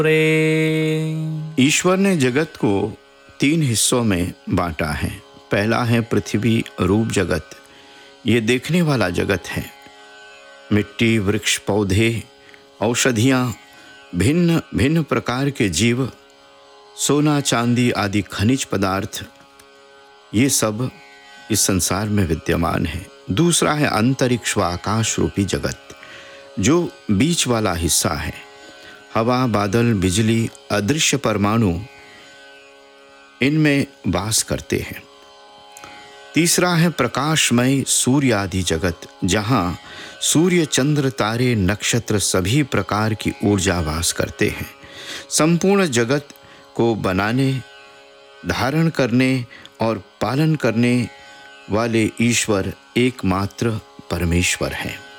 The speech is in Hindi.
ईश्वर ने जगत को 3 हिस्सों में बांटा है। पहला है पृथ्वी रूप जगत, ये देखने वाला जगत है। मिट्टी, वृक्ष, पौधे, औषधियाँ, भिन्न भिन्न प्रकार के जीव, सोना, चांदी आदि खनिज पदार्थ, ये सब इस संसार में विद्यमान है। दूसरा है अंतरिक्ष व आकाश रूपी जगत, जो बीच वाला हिस्सा है। हवा, बादल, बिजली, अदृश्य परमाणु इनमें वास करते हैं। तीसरा है प्रकाशमय सूर्य आदि जगत, जहाँ सूर्य, चंद्र, तारे, नक्षत्र सभी प्रकार की ऊर्जा वास करते हैं। संपूर्ण जगत को बनाने, धारण करने और पालन करने वाले ईश्वर एकमात्र परमेश्वर हैं।